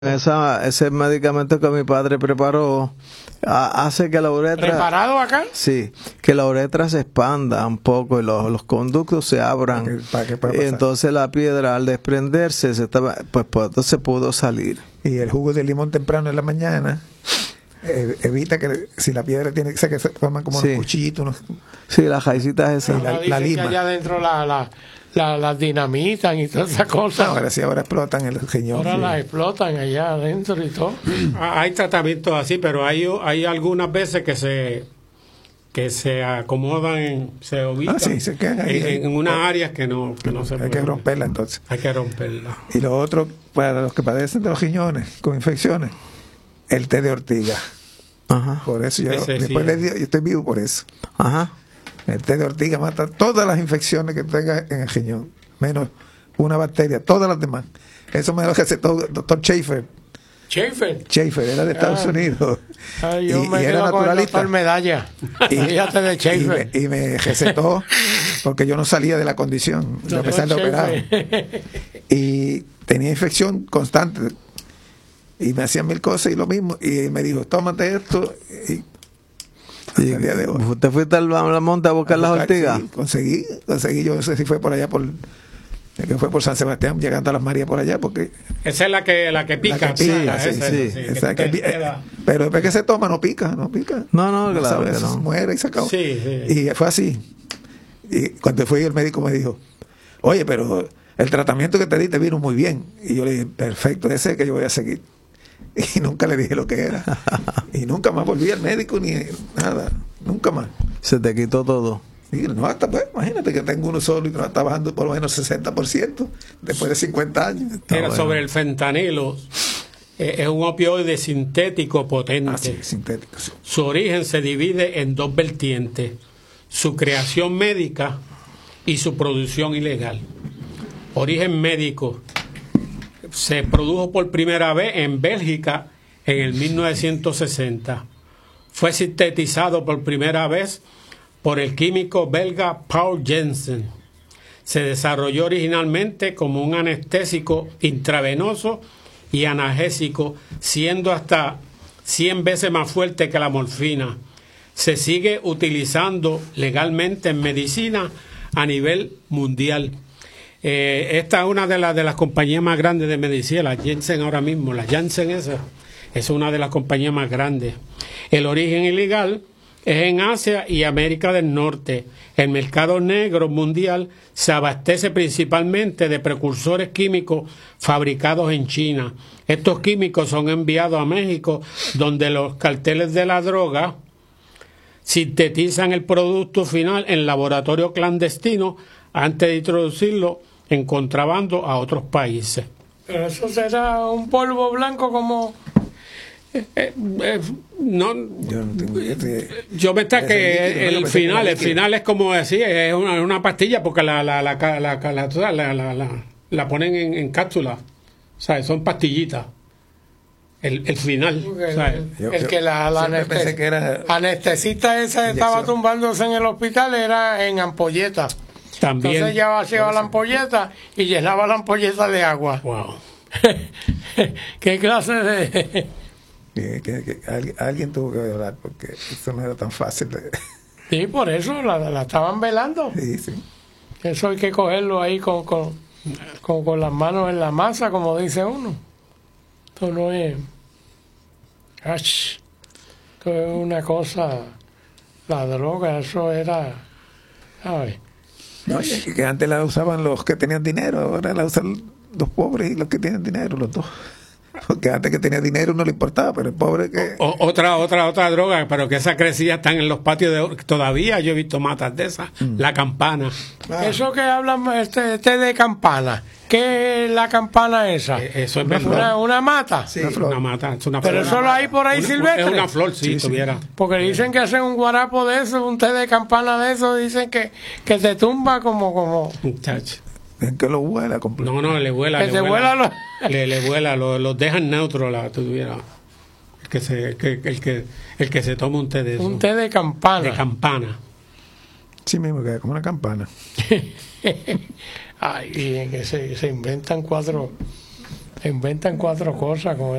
Ese medicamento que mi padre preparó hace que la uretra... ¿Preparado acá? Sí, que la uretra se expanda un poco y los conductos se abran. ¿Para qué puede pasar? Y entonces la piedra al desprenderse entonces pudo salir. Y el jugo de limón temprano en la mañana evita que si la piedra tiene que se forman como unos cuchillitos. Sí, las jaicitas esas. La lima. Que allá adentro las dinamitan y todas esas cosas. Ahora explotan el riñón. Ahora las explotan allá adentro y todo. Hay tratamientos así, pero hay algunas veces que se acomodan, se ubican se quedan ahí, en unas áreas que no se pueden. Hay que romperla entonces. Hay que romperla. Y lo otro, para los que padecen de los riñones con infecciones, el té de ortiga. Ajá. Por eso yo estoy vivo por eso. Ajá. El té de ortiga mata todas las infecciones que tenga en el riñón, menos una bacteria, todas las demás. Eso me lo recetó el doctor Schaefer. Schaefer era de Estados Unidos. Yo me era naturalista. Con medalla. Fíjate de Schaefer. Y me recetó porque yo no salía de la condición, a pesar de operar. Y tenía infección constante. Y me hacían mil cosas y lo mismo. Y me dijo, tómate esto. Y día de hoy. ¿Usted fuiste a la monte a buscar las ortigas? Sí, conseguí, yo no sé si fue por allá que fue por San Sebastián, llegando a las Marías por allá, porque esa es la que pica. Pero después que se toma no pica. No, claro que no. Muere y se acabó. Sí. Y fue así. Y cuando fui, el médico me dijo, oye, pero el tratamiento que te di te vino muy bien. Y yo le dije, perfecto, ese es el que yo voy a seguir. Y nunca le dije lo que era. Y nunca más volví al médico ni nada. Nunca más. Se te quitó todo. Y no, hasta pues, imagínate que tengo uno solo y no está bajando por lo menos 60% después de 50 años. Sobre el fentanilo. Es un opioide sintético potente. Sí, sintético, sí. Su origen se divide en dos vertientes: su creación médica y su producción ilegal. Origen médico. Se produjo por primera vez en Bélgica en el 1960. Fue sintetizado por primera vez por el químico belga Paul Janssen. Se desarrolló originalmente como un anestésico intravenoso y analgésico, siendo hasta 100 veces más fuerte que la morfina. Se sigue utilizando legalmente en medicina a nivel mundial. Esta es una de las compañías más grandes de medicina, la Janssen ahora mismo, la Janssen esa es una de las compañías más grandes. El origen ilegal es en Asia y América del Norte. El mercado negro mundial se abastece principalmente de precursores químicos fabricados en China. Estos químicos son enviados a México, donde los carteles de la droga sintetizan el producto final en laboratorio clandestino antes de introducirlo en contrabando a otros países. Pero eso será un polvo blanco como... No, yo no tengo idea. Yo me está que el final es como decir, es una pastilla porque la ponen en cápsula, ¿sabes? Son pastillitas. El final, ¿sabes? El que la anestesista esa estaba tumbándose en el hospital era en ampolleta. También. Entonces ella vaciaba la ampolleta y llenaba la ampolleta de agua. Wow. ¿Qué clase de...? Alguien tuvo que velar porque eso no era tan fácil Sí, por eso la estaban velando. Sí. Eso hay que cogerlo ahí con las manos en la masa, como dice uno. Esto no es... Esto es una cosa... La droga, eso era... ¿sabes? No, que antes la usaban los que tenían dinero, ahora la usan los pobres y los que tienen dinero, los dos. Porque antes que tenía dinero no le importaba, pero el pobre que... Otra droga, pero que esa crecía están en los patios todavía yo he visto matas de esas. La campana. Eso que hablan este de campana. ¿Qué es la campana esa? Eso es una mata. Sí, una mata. Es una flor. Pero eso lo hay por ahí silvestre. Es una flor, sí, tuviera. Porque dicen que hacen un guarapo de eso, un té de campana de eso, dicen que te tumba como... Muchacho. Es que lo huela completo. No, le huela. Que se huela le huela, los dejan neutros tuviera. El que se toma un té de eso. Un té de campana. De campana. Sí mismo, que es como una campana. Ay, bien, que se inventan cuatro Inventan 4 cosas con